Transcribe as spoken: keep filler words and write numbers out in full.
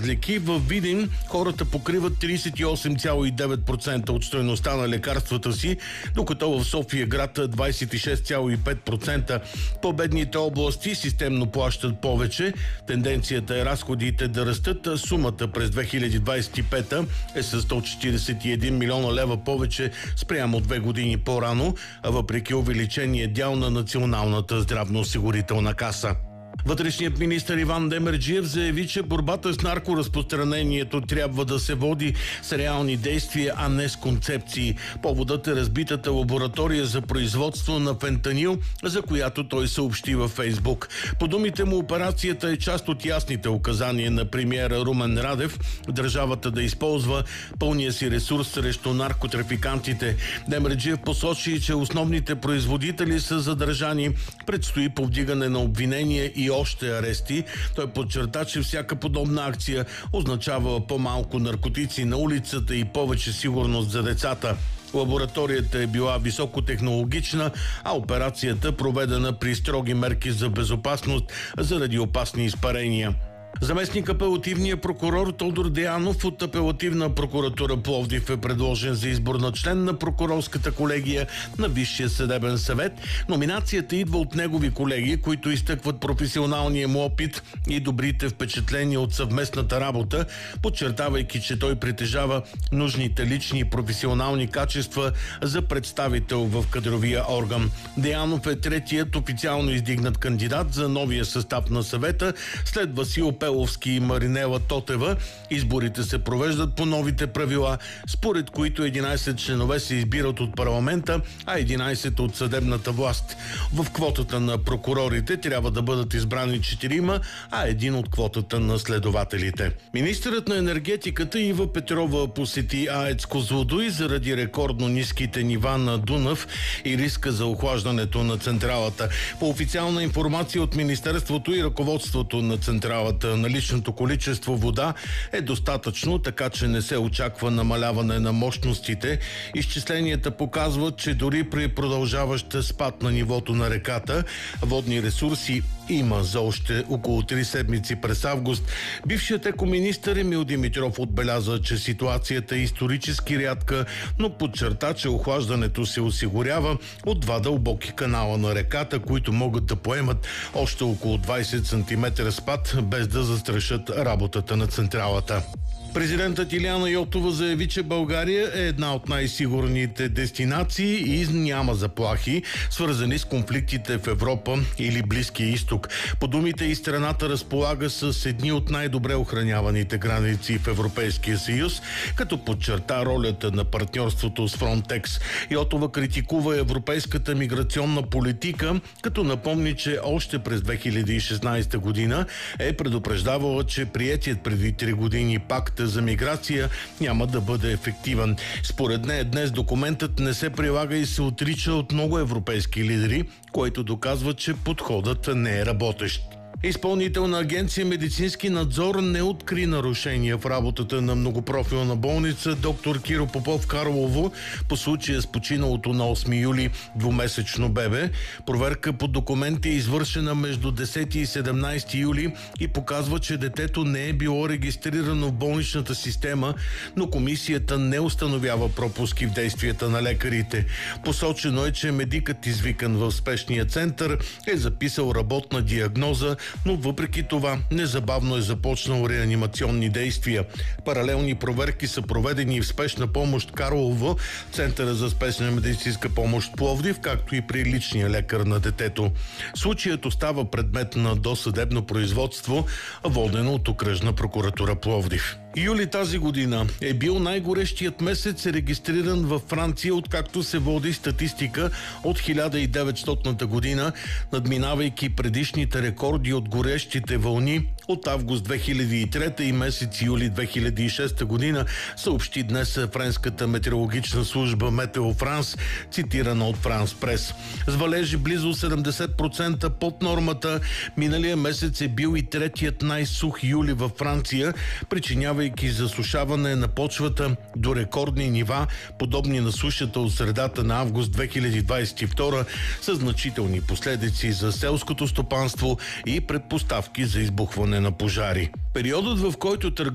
леки. В Видин хората покриват тридесет и осем цяло и девет процента от стойността на лекарствата си, докато в София град двадесет и шест цяло и пет процента. По-бедните области системно плащат повече. Тенденцията е разходите да растат. Сумата през две хиляди двадесет и пета е с сто четиридесет и един милиона лева повече спрямо две години по-рано, а въпреки увеличение дял на Националната здравноосигурителна каса. Вътрешният министър Иван Демерджиев заяви, че борбата с наркоразпространението трябва да се води с реални действия, а не с концепции. Поводът е разбитата лаборатория за производство на фентанил, за която той съобщи във Фейсбук. По думите му, операцията е част от ясните указания на премиера Румен Радев държавата да използва пълния си ресурс срещу наркотрафикантите. Демерджиев посочи, че основните производители са задържани. Предстои повдигане на обвинения и още арести. Той подчерта, че всяка подобна акция означава по-малко наркотици на улицата и повече сигурност за децата. Лабораторията е била високотехнологична, а операцията проведена при строги мерки за безопасност заради опасни изпарения. Заместник апелативния прокурор Тодор Деянов от апелативна прокуратура Пловдив е предложен за избор на член на прокурорската колегия на Висшия съдебен съвет. Номинацията идва от негови колеги, които изтъкват професионалния му опит и добрите впечатления от съвместната работа, подчертавайки, че той притежава нужните лични и професионални качества за представител в кадровия орган. Деянов е третият официално издигнат кандидат за новия състав на съвета след Васил Пеловски и Маринела Тотева. Изборите се провеждат по новите правила, според които единадесет членове се избират от парламента, а единадесет от съдебната власт. В квотата на прокурорите трябва да бъдат избрани четирима, а един от квотата на следователите. Министърът на енергетиката Ива Петрова посети АЕЦ Козлодуй заради рекордно ниските нива на Дунав и риска за охлаждането на централата. По официална информация от Министерството и ръководството на централата, наличното количество вода е достатъчно, така че не се очаква намаляване на мощностите. Изчисленията показват, че дори при продължаващ спад на нивото на реката, водни ресурси има за още около три седмици през август. Бившият екоминистър Емил Димитров отбеляза, че ситуацията е исторически рядка, но подчерта, че охлаждането се осигурява от два дълбоки канала на реката, които могат да поемат още около двадесет сантиметра спад, без да застрашат работата на централата. Президентът Илияна Йотова заяви, че България е една от най-сигурните дестинации и няма заплахи, свързани с конфликтите в Европа или Близкия изток. По думите и страната разполага с едни от най-добре охраняваните граници в Европейския съюз, като подчерта ролята на партньорството с Фронтекс. Йотова критикува европейската миграционна политика, като напомни, че още през две хиляди и шестнадесета година е предупреждавала, че приетият преди три години пакт за миграция няма да бъде ефективен. Според нея днес документът не се прилага и се отрича от много европейски лидери, което доказва, че подходът не е работещ. Изпълнителна агенция медицински надзор не откри нарушения в работата на многопрофилна болница доктор Киро Попов Карлово по случая с починалото на осми юли двумесечно бебе. Проверка по документи е извършена между десети и седемнадесети юли и показва, че детето не е било регистрирано в болничната система, но комисията не установява пропуски в действията на лекарите. Посочено е, че медикът, извикан в спешния център, е записал работна диагноза, но въпреки това незабавно е започнал реанимационни действия. Паралелни проверки са проведени и в спешна помощ Карлово, Центъра за спешна медицинска помощ Пловдив, както и при личния лекар на детето. Случаят остава предмет на досъдебно производство, водено от Окръжна прокуратура Пловдив. Юли тази година е бил най-горещият месец, регистриран във Франция, откакто се води статистика от хиляда и деветстотната година, надминавайки предишните рекорди от горещите вълни от август две хиляди и трета и месец юли две хиляди и шеста година, съобщи днес френската метеорологична служба Метео Франс, цитирана от Франс Прес. С валежи близо седемдесет процента под нормата, миналия месец е бил и третият най-сух юли във Франция, причинявайки засушаване на почвата до рекордни нива, подобни на сушата от средата на август две хиляди двадесет и втора, с значителни последици за селското стопанство и предпоставки за избухване на пожари. Периодът, в който търговците